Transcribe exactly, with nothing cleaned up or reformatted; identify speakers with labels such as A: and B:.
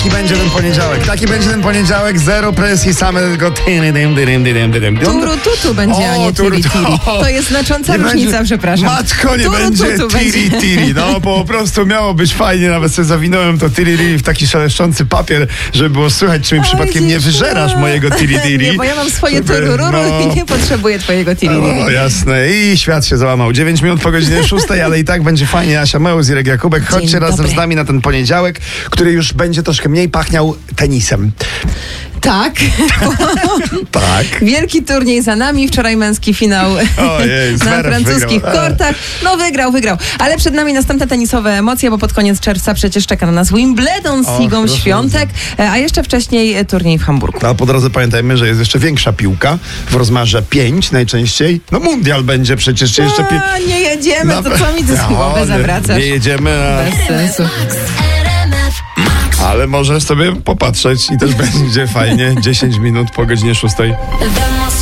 A: taki będzie ten poniedziałek. Taki będzie ten poniedziałek. Zero presji, same tylko tyry, dym, dym, dym, dym.
B: Turu tutu będzie, a nie tiri tiri. To jest znacząca
A: Nie
B: różnica,
A: będzie,
B: przepraszam.
A: Matko, nie
B: Turu
A: będzie
B: tutu
A: tiri
B: będzie.
A: tiri. No po prostu miało być fajnie. Nawet sobie zawinąłem to tiri tiri w taki szeleszczący papier, żeby było słychać, czy mi
B: Oj,
A: przypadkiem nie
B: dziś,
A: wyżerasz
B: no.
A: mojego tiri tiri.
B: Nie, bo ja mam swoje
A: Żeby-
B: turururu
A: no.
B: i nie potrzebuję twojego tiri
A: O, jasne. I świat się załamał. dziewięć minut po godzinie szóstej, ale i tak będzie fajnie. Asia Meus, Irek Jakubek. Chodźcie
B: Dzień
A: razem
B: dobry.
A: z nami na ten poniedziałek, który już będzie troszkę mniej pachniał tenisem.
B: Tak.
A: Tak.
B: Wielki turniej za nami. Wczoraj męski finał
A: Ojej,
B: na
A: Zverev
B: francuskich
A: wygrał. A.
B: kortach. No wygrał, wygrał. Ale przed nami następne tenisowe emocje, bo pod koniec czerwca przecież czeka na nas Wimbledon z
A: O,
B: Igą
A: proszę
B: Świątek, e, a jeszcze wcześniej e, turniej w Hamburgu.
A: A po drodze pamiętajmy, że jest jeszcze większa piłka w rozmiarze pięć najczęściej. No mundial będzie przecież czy jeszcze pi-
B: A, nie jedziemy, to co mi ty
A: No,
B: głowę
A: nie-
B: zawracasz?
A: Nie jedziemy, a...
B: Bez sensu.
A: ale możesz sobie popatrzeć i też będzie fajnie. dziesięć minut po godzinie szóstej.
C: The most